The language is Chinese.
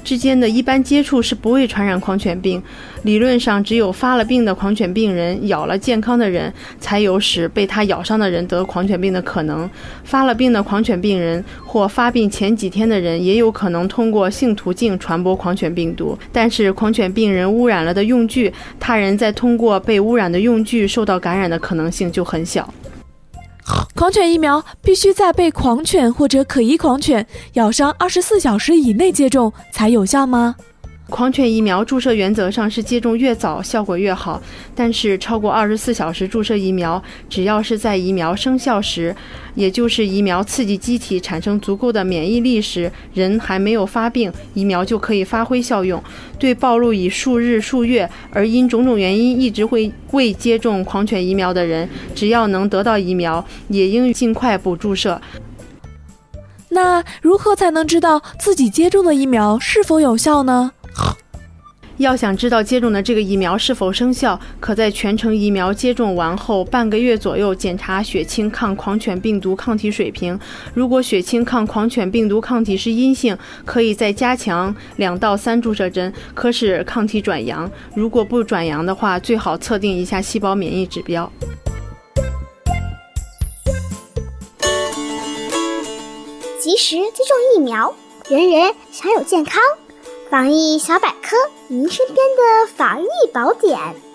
之间的一般接触是不会传染狂犬病。理论上，只有发了病的狂犬病人咬了健康的人，才有使被他咬伤的人得狂犬病的可能。发了病的狂犬病人或发病前几天的人，也有可能通过性途径传播狂犬病毒。但是狂犬病人污染了的用具，他人再通过被污染的用具受到感染的可能性就很小。 狂犬疫苗必须在被狂犬或者可疑狂犬咬伤24小时以内接种才有效吗？ 狂犬疫苗注射原则上是接种越早效果越好，但是超过24小时注射疫苗，只要是在疫苗生效时，也就是疫苗刺激机体产生足够的免疫力时，人还没有发病，疫苗就可以发挥效用。对暴露已数日数月而因种种原因一直未接种狂犬疫苗的人，只要能得到疫苗，也应尽快补注射。 那如何才能知道自己接种的疫苗是否有效呢？ 要想知道接种的这个疫苗是否生效，可在全程疫苗接种完后半个月左右检查血清抗狂犬病毒抗体水平。如果血清抗狂犬病毒抗体是阴性，可以再加强2到3注射针，可使抗体转阳。如果不转阳的话，最好测定一下细胞免疫指标。 及时接种疫苗，人人享有健康。防疫小百科，您身边的防疫宝典。